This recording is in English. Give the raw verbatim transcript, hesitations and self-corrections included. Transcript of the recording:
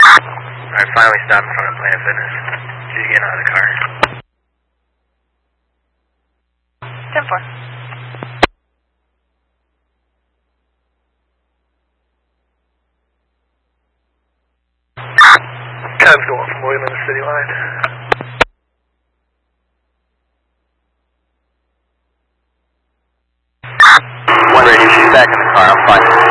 I finally stopped in front of Planet Fitness. She's getting out of the car. ten four. Time's going from William in the city line. One radio, she's back in the car, I'm fine.